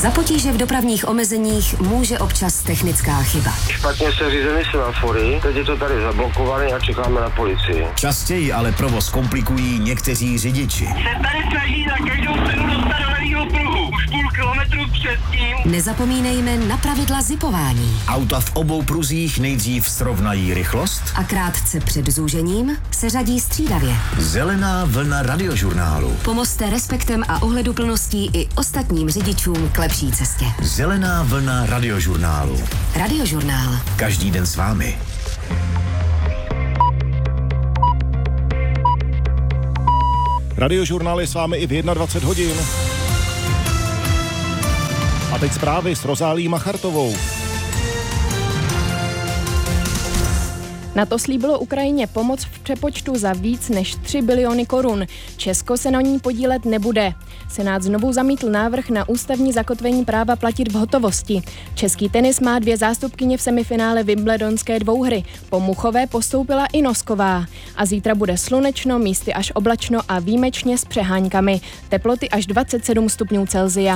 Za potíže v dopravních omezeních může občas technická chyba. Špatně se řízený semafory, teď je to tady zablokované a čekáme na policii. Častěji ale provoz komplikují někteří řidiči. Se tady snaží za každou cenu dostat do levýho pruhu. Už půl kilometru předtím. Nezapomínejme na pravidla zipování. Auta v obou pruzích nejdřív srovnají rychlost A krátce před zúžením se řadí střídavě. Zelená vlna radiožurnálu. Pomozte respektem a ohleduplností i ostatním řidičům k lepší cestě. Zelená vlna radiožurnálu. Radiožurnál. Každý den s vámi. Radiožurnál je s vámi i v 21 hodin. A teď zprávy s Rozálí Machartovou. NATO slíbilo Ukrajině pomoc v přepočtu za víc než 3 biliony korun. Česko se na ní podílet nebude. Senát znovu zamítl návrh na ústavní zakotvení práva platit v hotovosti. Český tenis má 2 zástupkyně v semifinále Wimbledonské dvouhry. Po Muchové postoupila i Nosková. A zítra bude slunečno, místy až oblačno a výjimečně s přeháňkami. Teploty až 27 stupňů Celsia.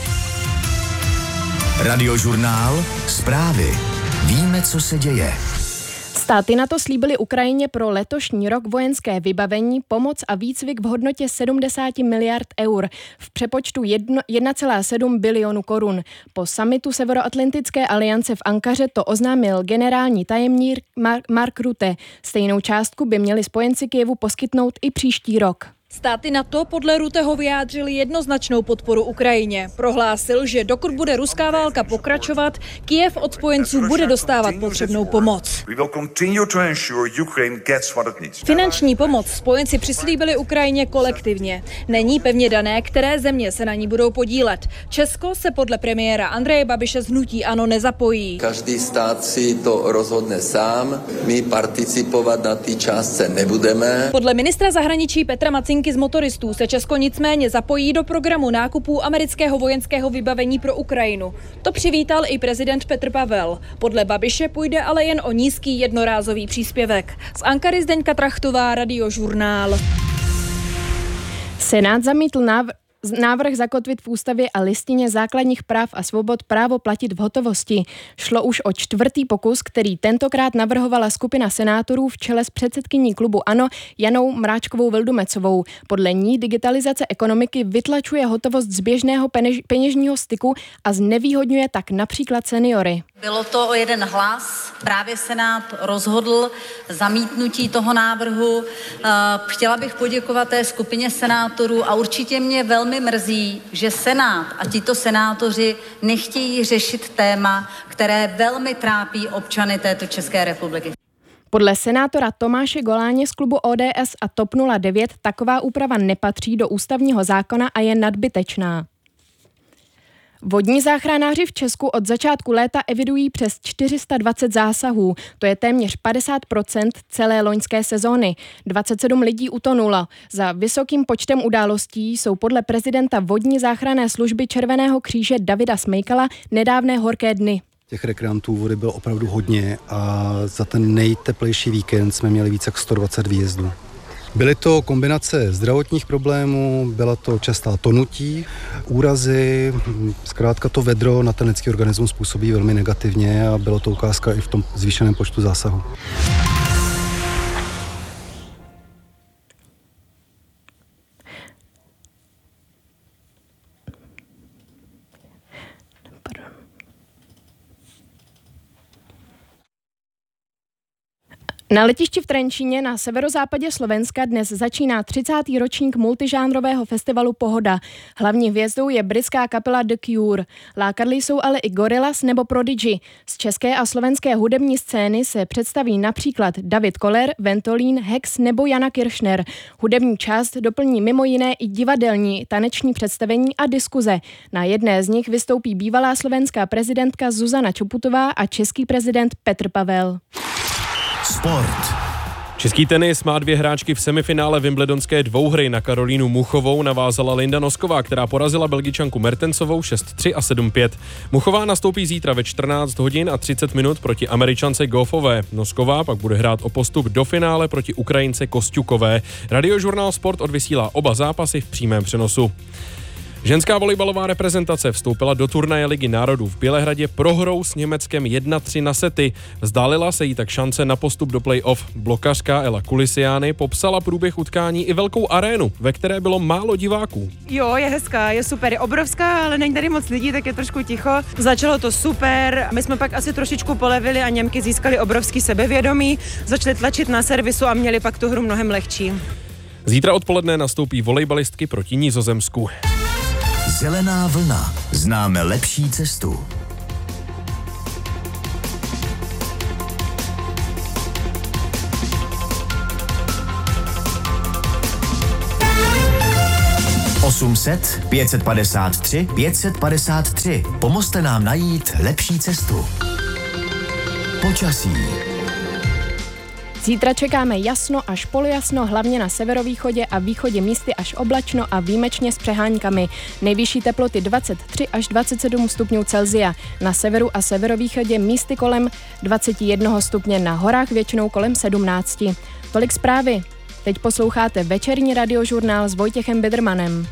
Radiožurnál. Zprávy. Víme, co se děje. Státy NATO slíbily Ukrajině pro letošní rok vojenské vybavení, pomoc a výcvik v hodnotě 70 miliard eur, v přepočtu 1,7 bilionu korun. Po summitu Severoatlantické aliance v Ankaře to oznámil generální tajemník Mark Rutte. Stejnou částku by měli spojenci Kyjevu poskytnout i příští rok. Státy NATO podle Rutteho vyjádřili jednoznačnou podporu Ukrajině. Prohlásil, že dokud bude ruská válka pokračovat, Kyjev od spojenců bude dostávat potřebnou pomoc. Finanční pomoc spojenci přislíbili Ukrajině kolektivně. Není pevně dané, které země se na ní budou podílet. Česko se podle premiéra Andreje Babiše z hnutí ANO nezapojí. Každý stát si to rozhodne sám, my participovat na té částce nebudeme. Podle ministra zahraničí Petra Macinky z Motoristů se Česko nicméně zapojí do programu nákupů amerického vojenského vybavení pro Ukrajinu. To přivítal i prezident Petr Pavel. Podle Babiše půjde ale jen o nízký jednorázový příspěvek. Z Ankary Zdeňka Trachtová, Radiožurnál. Senát zamítl návrh zakotvit v ústavě a listině základních práv a svobod právo platit v hotovosti. Šlo už o 4. pokus, který tentokrát navrhovala skupina senátorů v čele s předsedkyní klubu ANO Janou Mráčkovou Vildumecovou. Podle ní digitalizace ekonomiky vytlačuje hotovost z běžného peněžního styku a znevýhodňuje tak například seniory. Bylo to o 1 hlas. Právě Senát rozhodl zamítnutí toho návrhu. Chtěla bych poděkovat té skupině senátorů a určitě mě velmi mrzí, že Senát a tito senátoři nechtějí řešit téma, které velmi trápí občany této České republiky. Podle senátora Tomáše Goláně z klubu ODS a TOP 09 taková úprava nepatří do ústavního zákona a je nadbytečná. Vodní záchranáři v Česku od začátku léta evidují přes 420 zásahů. To je téměř 50% celé loňské sezóny. 27 lidí utonulo. Za vysokým počtem událostí jsou podle prezidenta vodní záchranné služby Červeného kříže Davida Smejkala nedávné horké dny. Těch rekreantů vody bylo opravdu hodně a za ten nejteplejší víkend jsme měli více jak 120 výjezdů. Byly to kombinace zdravotních problémů, byla to častá tonutí, úrazy, zkrátka to vedro na ten lidský organismus působí velmi negativně a bylo to ukázka i v tom zvýšeném počtu zásahů. Na letišti v Trenčíně na severozápadě Slovenska dnes začíná 30. ročník multižánrového festivalu Pohoda. Hlavní hvězdou je britská kapela The Cure. Lákadly jsou ale i Gorillaz nebo Prodigy. Z české a slovenské hudební scény se představí například David Koller, Ventolín, Hex nebo Jana Kiršner. Hudební část doplní mimo jiné i divadelní, taneční představení a diskuze. Na jedné z nich vystoupí bývalá slovenská prezidentka Zuzana Čaputová a český prezident Petr Pavel. Sport. Český tenis má 2 hráčky v semifinále Wimbledonské dvouhry. Na Karolínu Muchovou navázala Linda Nosková, která porazila Belgičanku Mertensovou 6-3 a 7-5. Muchová nastoupí zítra ve 14 hodin a 30 minut proti Američance Goffové. Nosková pak bude hrát o postup do finále proti Ukrajince Kosťukové. Radiožurnál Sport odvysílá oba zápasy v přímém přenosu. Ženská volejbalová reprezentace vstoupila do turnaje Ligy národů v Bělehradě prohrou s Německem 1-3 na sety. Vzdálila se jí tak šance na postup do play-off. Blokařka Ela Kulisiány popsala průběh utkání i velkou arénu, ve které bylo málo diváků. Jo, je hezká, je super, je obrovská, ale není tady moc lidí, tak je trošku ticho. Začalo to super, my jsme pak asi trošičku polevili a Němky získali obrovský sebevědomí, začali tlačit na servisu a měli pak tu hru mnohem lehčí. Zítra odpoledne nastoupí volejbalistky proti Nizozemsku. Zelená vlna. Známe lepší cestu. (800 553 553). Pomozte nám najít lepší cestu. Počasí. Zítra čekáme jasno až polojasno, hlavně na severovýchodě a východě místy až oblačno a výjimečně s přeháňkami. Nejvyšší teploty 23 až 27 stupňů Celsia. Na severu a severovýchodě místy kolem 21 stupně, na horách většinou kolem 17. Tolik zprávy. Teď posloucháte večerní radiožurnál s Vojtěchem Bidermanem.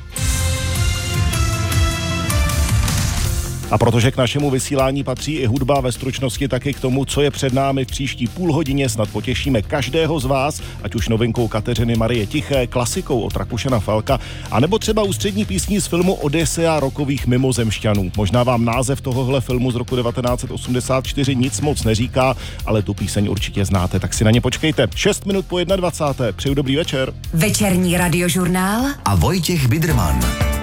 A protože k našemu vysílání patří i hudba, ve stručnosti taky k tomu, co je před námi v příští půlhodině, snad potěšíme každého z vás, ať už novinkou Kateřiny Marie Tiché, klasikou od Rakušana Falka, anebo třeba ústřední písní z filmu Odysea rokových mimozemšťanů. Možná vám název tohohle filmu z roku 1984 nic moc neříká, ale tu píseň určitě znáte, tak si na ně počkejte. 6 minut po 21. Přeju dobrý večer. Večerní radiožurnál A Vojtěch Biderman.